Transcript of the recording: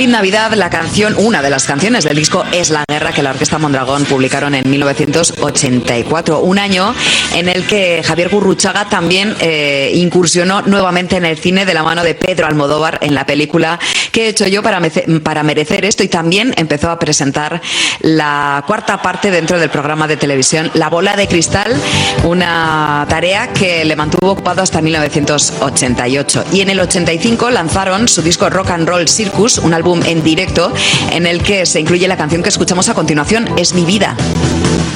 Feliz Navidad, la canción, una de las canciones del disco Es la Guerra, que la Orquesta Mondragón publicaron en 1984, un año en el que Javier Gurruchaga también incursionó nuevamente en el cine de la mano de Pedro Almodóvar en la película ¿Qué he hecho yo para merecer esto? Y también empezó a presentar la cuarta parte dentro del programa de televisión La Bola de Cristal, una tarea que le mantuvo ocupado hasta 1988. Y en el 85 lanzaron su disco Rock and Roll Circus, un álbum en directo en el que se incluye la canción que escuchamos a continuación, Es mi vida.